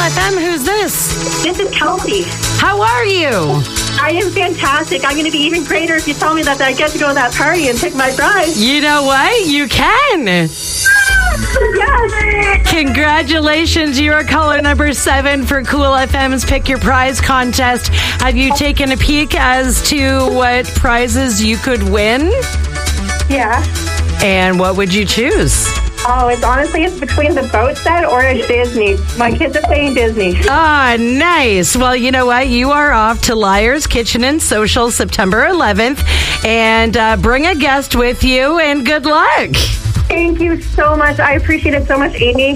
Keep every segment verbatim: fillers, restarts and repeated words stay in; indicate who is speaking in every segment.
Speaker 1: F M. Who's this?
Speaker 2: This is Kelsey.
Speaker 1: How are you?
Speaker 2: I am fantastic. I'm going to be even greater if you tell me that I get to go to that party and pick my prize.
Speaker 1: You know what? You can.
Speaker 2: Yes.
Speaker 1: Congratulations. You are caller number seven for Cool F M's Pick Your Prize contest. Have you taken a peek as to what prizes you could win?
Speaker 2: Yeah.
Speaker 1: And what would you choose?
Speaker 2: Oh, it's honestly, it's between the boat set or a Disney. My kids are saying Disney.
Speaker 1: Ah, nice. Well, you know what? You are off to Liar's Kitchen and Social September eleventh. And uh, bring a guest with you, and good luck.
Speaker 2: Thank you so much. I appreciate it so much, Amy.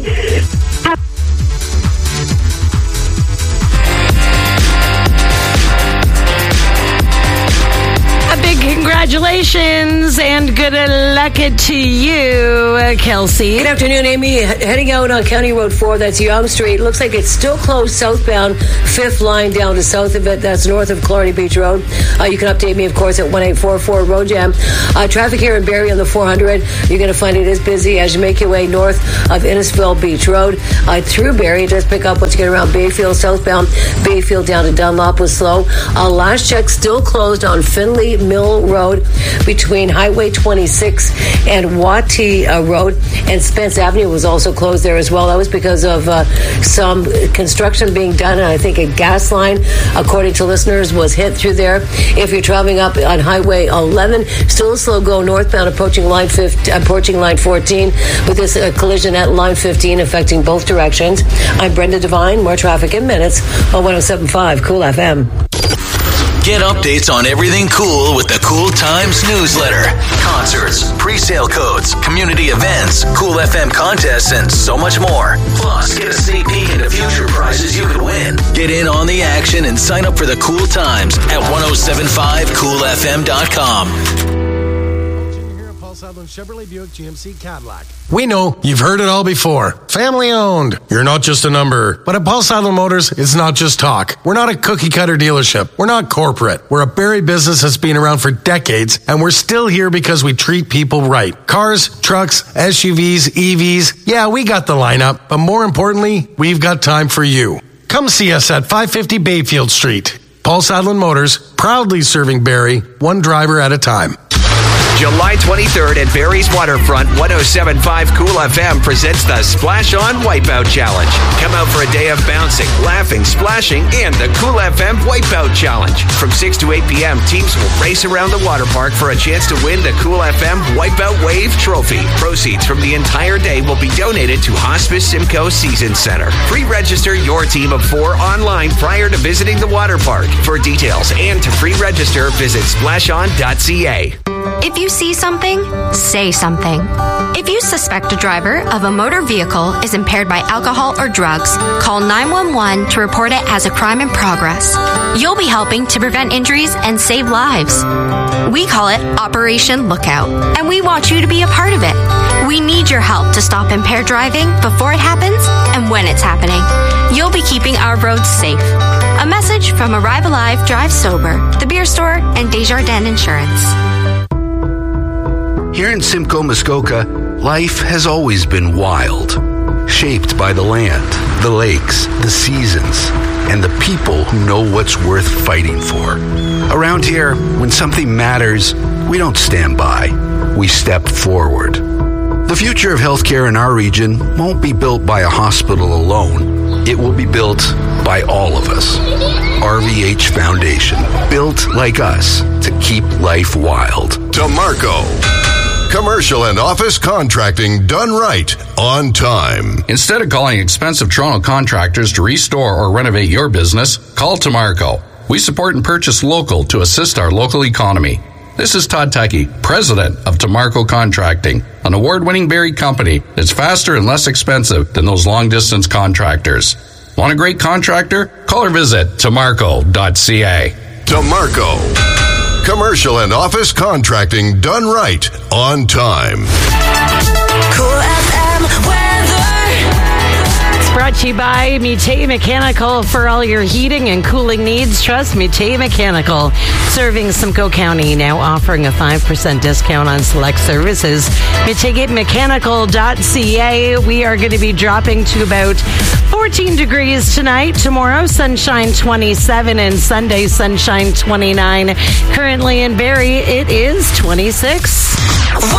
Speaker 1: A big congratulations and good luck to you, Kelsey.
Speaker 3: Good afternoon, Amy. Heading out on County Road four, that's Yonge Street. Looks like it's still closed southbound, fifth line down to south of it. That's north of Clarity Beach Road. Uh, you can update me, of course, at one eight four four Road Jam. Uh, traffic here in Barrie on the four hundred. You're going to find it is busy as you make your way north of Innisfil Beach Road. Uh, through Barrie, it does pick up once you get around Bayfield, southbound. Bayfield down to Dunlop was slow. Uh, last check, still closed on Finley Mill Road between Highway twenty-six and Wattie uh, Road, and Spence Avenue was also closed there as well. That was because of uh, some construction being done, and I think a gas line, according to listeners, was hit through there. If you're traveling up on Highway eleven, still a slow go northbound, approaching line fifteen, approaching line fourteen, with this uh, collision at line fifteen affecting both directions. I'm Brenda Devine. More traffic in minutes on one oh seven point five Cool F M.
Speaker 4: Get updates on everything cool with the Cool Times newsletter. Concerts, pre-sale codes, community events, Cool F M contests, and so much more. Plus, get a sneak peek into future prizes you could win. Get in on the action and sign up for the Cool Times at ten seventy-five cool f m dot com.
Speaker 5: Chevrolet Buick G M C Cadillac. We know you've heard it all before. Family owned. You're not just a number. But at Paul Sadler Motors, it's not just talk. We're not a cookie cutter dealership. We're not corporate. We're a Barrie business that's been around for decades, and we're still here because we treat people right. Cars, trucks, S U Vs, E Vs. Yeah, we got the lineup, but more importantly, we've got time for you. Come see us at five fifty Bayfield Street. Paul Sadler Motors, proudly serving Barrie, one driver at a time.
Speaker 6: July twenty-third at Barrie's Waterfront, ten seventy-five Cool F M presents the Splash On Wipeout Challenge. Come out for a day of bouncing, laughing, splashing, and the Cool F M Wipeout Challenge. From six to eight p.m., teams will race around the water park for a chance to win the Cool F M Wipeout Wave Trophy. Proceeds from the entire day will be donated to Hospice Simcoe Season Center. Pre-register your team of four online prior to visiting the water park. For details and to pre-register, visit splash on dot c a.
Speaker 7: If you see something, say something. If you suspect a driver of a motor vehicle is impaired by alcohol or drugs, call nine one one to report it as a crime in progress. You'll be helping to prevent injuries and save lives. We call it Operation Lookout, and we want you to be a part of it. We need your help to stop impaired driving before it happens and when it's happening. You'll be keeping our roads safe. A message from Arrive Alive, Drive Sober, The Beer Store, and Desjardins Insurance.
Speaker 8: Here in Simcoe, Muskoka, life has always been wild, shaped by the land, the lakes, the seasons, and the people who know what's worth fighting for. Around here, when something matters, we don't stand by, we step forward. The future of healthcare in our region won't be built by a hospital alone. It will be built by all of us. R V H Foundation, built like us to keep life wild.
Speaker 9: DeMarco. Commercial and office contracting done right, on time.
Speaker 10: Instead of calling expensive Toronto contractors to restore or renovate your business, call Tamarco. We support and purchase local to assist our local economy. This is Todd Tuckey, president of Tamarco Contracting, an award-winning Barrie company that's faster and less expensive than those long-distance contractors. Want a great contractor? Call or visit tamarco dot c a.
Speaker 9: DeMarco. Commercial and office contracting done right, on time.
Speaker 1: Cool F M weather. brought to you by Mute Mechanical for all your heating and cooling needs. Trust Mute Mechanical. Serving Simcoe County, now offering a five percent discount on select services. mute mechanical dot c a. We are going to be dropping to about fourteen degrees tonight. Tomorrow, sunshine twenty-seven, and Sunday, sunshine twenty-nine. Currently in Barrie, it is twenty-six.